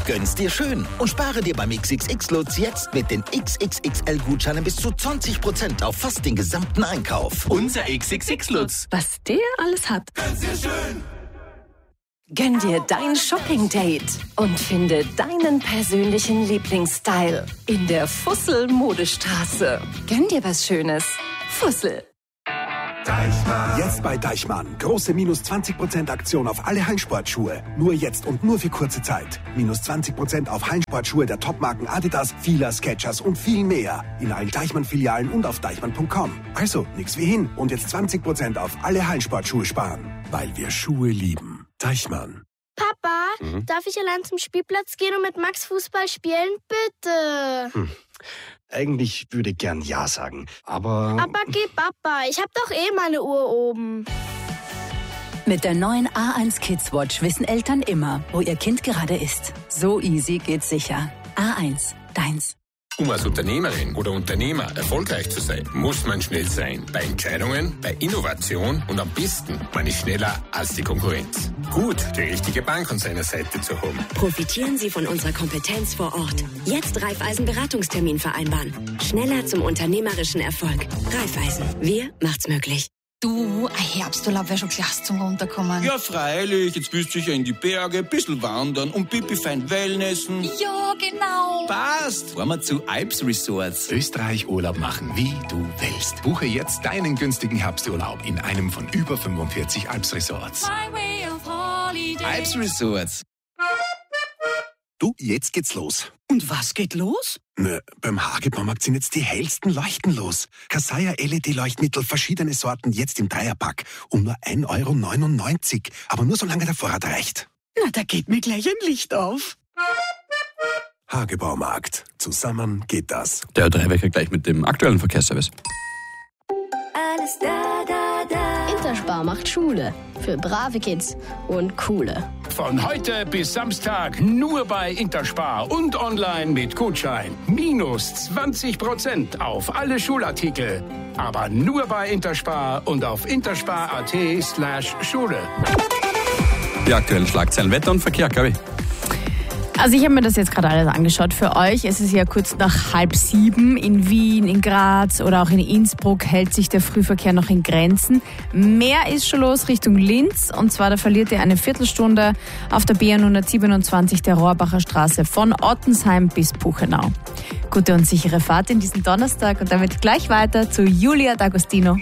Gönn's dir schön und spare dir beim XXX-Lutz jetzt mit den XXXL-Gutscheinen bis zu 20% auf fast den gesamten Einkauf. Unser XXX-Lutz. Was der alles hat. Gönn's dir schön. Gönn dir dein Shopping-Date und finde deinen persönlichen Lieblingsstyle in der Fussel-Modestraße. Gönn dir was Schönes. Fussel. Deichmann. Jetzt bei Deichmann. Große minus 20% Aktion auf alle Hallensportschuhe. Nur jetzt und nur für kurze Zeit. Minus 20% auf Hallensportschuhe der Topmarken Adidas, Fila, Skechers und viel mehr. In allen Deichmann-Filialen und auf deichmann.com. Also, nix wie hin. Und jetzt 20% auf alle Hallensportschuhe sparen. Weil wir Schuhe lieben. Deichmann. Papa, darf ich allein zum Spielplatz gehen und mit Max Fußball spielen? Bitte. Eigentlich würde ich gern Ja sagen, aber... Aber geh, Papa, ich hab doch eh meine Uhr oben. Mit der neuen A1 Kids Watch wissen Eltern immer, wo ihr Kind gerade ist. So easy geht's sicher. A1, deins. Um als Unternehmerin oder Unternehmer erfolgreich zu sein, muss man schnell sein. Bei Entscheidungen, bei Innovation und am besten, man ist schneller als die Konkurrenz. Gut, die richtige Bank an seiner Seite zu haben. Profitieren Sie von unserer Kompetenz vor Ort. Jetzt Raiffeisen-Beratungstermin vereinbaren. Schneller zum unternehmerischen Erfolg. Raiffeisen. Wir macht's möglich. Du, ein Herbsturlaub wäre schon klasse zum Runterkommen. Ja, freilich. Jetzt willst du sicher in die Berge, ein bisschen wandern und pipi fein Wellnessen. Ja, genau. Passt. Fahren wir zu Alps Resorts. Österreich Urlaub machen, wie du willst. Buche jetzt deinen günstigen Herbsturlaub in einem von über 45 Alps Resorts. Alps Resorts. Du, jetzt geht's los. Und was geht los? Na, beim Hagebaumarkt sind jetzt die hellsten Leuchten los. Kasaya LED-Leuchtmittel, verschiedene Sorten, jetzt im Dreierpack. Um nur 1,99 €. Aber nur solange der Vorrat reicht. Na, da geht mir gleich ein Licht auf. Hagebaumarkt. Zusammen geht das. Der Dreiwecker gleich mit dem aktuellen Verkehrsservice. Alles da, da, da. Interspar macht Schule. Für brave Kids und coole. Von heute bis Samstag nur bei Interspar und online mit Gutschein. Minus 20% auf alle Schulartikel. Aber nur bei Interspar und auf interspar.at/Schule. Die aktuellen Schlagzeilen, Wetter und Verkehr, Gabi. Also ich habe mir das jetzt gerade alles angeschaut. Für euch ist es ja kurz nach 6:30 in Wien, in Graz oder auch in Innsbruck hält sich der Frühverkehr noch in Grenzen. Mehr ist schon los Richtung Linz und zwar da verliert ihr eine Viertelstunde auf der B127 der Rohrbacher Straße von Ottensheim bis Buchenau. Gute und sichere Fahrt in diesen Donnerstag und damit gleich weiter zu Julia D'Agostino.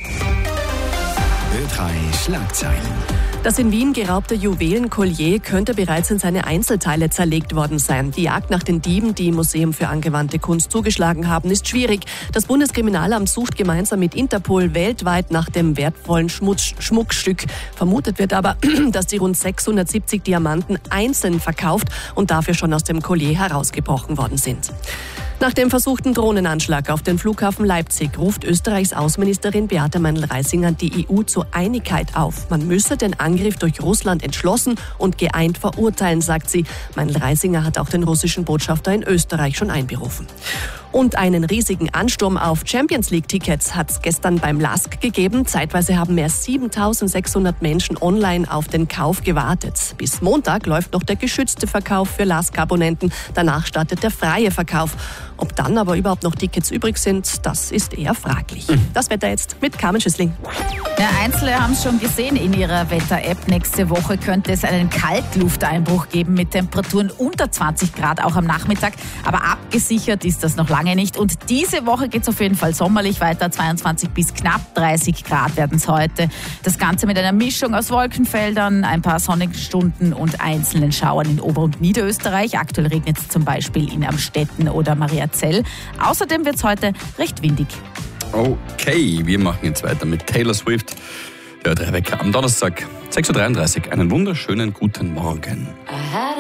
Ö3 Schlagzeilen. Das in Wien geraubte Juwelenkollier könnte bereits in seine Einzelteile zerlegt worden sein. Die Jagd nach den Dieben, die im Museum für angewandte Kunst zugeschlagen haben, ist schwierig. Das Bundeskriminalamt sucht gemeinsam mit Interpol weltweit nach dem wertvollen Schmuckstück. Vermutet wird aber, dass die rund 670 Diamanten einzeln verkauft und dafür schon aus dem Kollier herausgebrochen worden sind. Nach dem versuchten Drohnenanschlag auf den Flughafen Leipzig ruft Österreichs Außenministerin Beate Meindl-Reisinger die EU zur Einigkeit auf. Man müsse den Angriff durch Russland entschlossen und geeint verurteilen, sagt sie. Meindl-Reisinger hat auch den russischen Botschafter in Österreich schon einberufen. Und einen riesigen Ansturm auf Champions-League-Tickets hat es gestern beim LASK gegeben. Zeitweise haben mehr 7.600 Menschen online auf den Kauf gewartet. Bis Montag läuft noch der geschützte Verkauf für LASK-Abonnenten. Danach startet der freie Verkauf. Ob dann aber überhaupt noch Tickets übrig sind, das ist eher fraglich. Das Wetter jetzt mit Carmen Schüssling. Ja, Einzelne haben es schon gesehen in ihrer Wetter-App. Nächste Woche könnte es einen Kaltlufteinbruch geben mit Temperaturen unter 20 Grad, auch am Nachmittag. Aber abgesichert ist das noch lange nicht. Und diese Woche geht es auf jeden Fall sommerlich weiter. 22 bis knapp 30 Grad werden es heute. Das Ganze mit einer Mischung aus Wolkenfeldern, ein paar sonnigen Stunden und einzelnen Schauern in Ober- und Niederösterreich. Aktuell regnet es zum Beispiel in Amstetten oder Mariazell. Außerdem wird es heute recht windig. Okay, wir machen jetzt weiter mit Taylor Swift. Der Dreiwecker am Donnerstag, 6:33 Uhr. Einen wunderschönen guten Morgen.